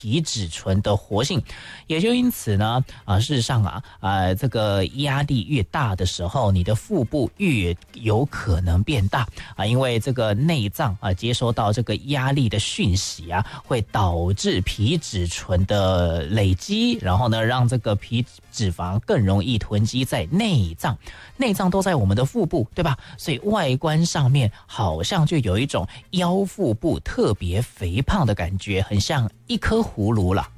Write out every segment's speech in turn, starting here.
皮质醇的活性，也就因此呢，事实上这个压力越大的时候，你的腹部越有可能变大因为这个内脏接收到这个压力的讯息会导致皮质醇的累积，然后呢，让这个皮脂肪更容易囤积在内脏，内脏都在我们的腹部，对吧？所以外观上面好像就有一种腰腹部特别肥胖的感觉，很像一颗葫芦了。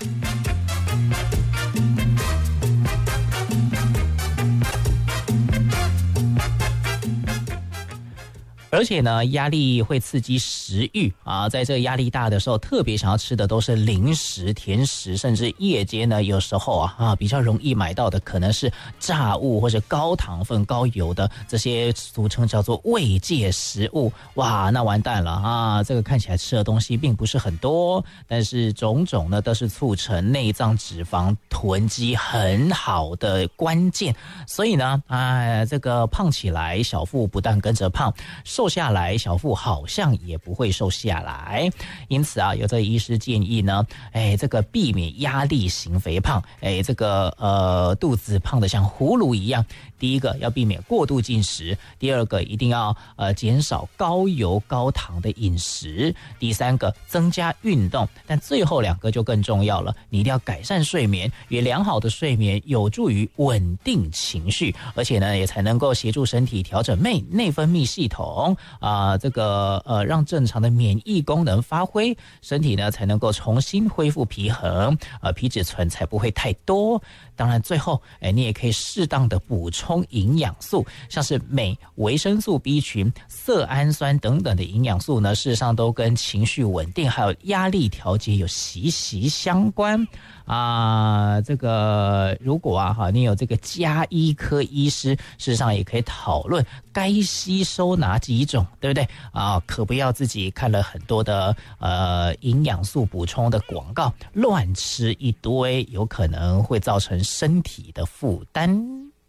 而且呢，压力会刺激食欲在这个压力大的时候，特别想要吃的都是零食、甜食，甚至夜间呢，有时候比较容易买到的可能是炸物或者高糖分、高油的这些俗称叫做慰藉食物。哇，那完蛋了这个看起来吃的东西并不是很多，但是种种呢都是促成内脏脂肪囤积很好的关键。所以呢，这个胖起来，小腹不但跟着胖，瘦下来，小腹好像也不会瘦下来。因此有这医师建议呢，这个避免压力型肥胖，这个肚子胖的像葫芦一样。第一个要避免过度进食，第二个一定要减少高油高糖的饮食，第三个增加运动，但最后两个就更重要了，你一定要改善睡眠，因为良好的睡眠有助于稳定情绪，而且呢也才能够协助身体调整内分泌系统这个让正常的免疫功能发挥，身体呢才能够重新恢复平衡，皮质醇才不会太多。当然最后你也可以适当的补充营养素，像是镁、维生素 B 群、色氨酸等等的营养素呢，事实上都跟情绪稳定还有压力调节有息息相关这个如果你有这个家医科医师，事实上也可以讨论该吸收哪几种，对不对可不要自己看了很多的营养素补充的广告，乱吃一堆，有可能会造成身体的负担。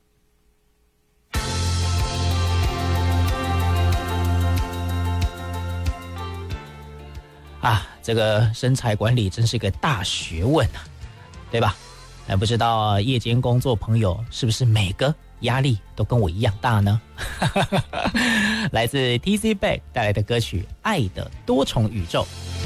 这个身材管理真是一个大学问对吧？不知道夜间工作朋友是不是每个压力都跟我一样大呢？来自 TC Back 带来的歌曲《爱的多重宇宙》。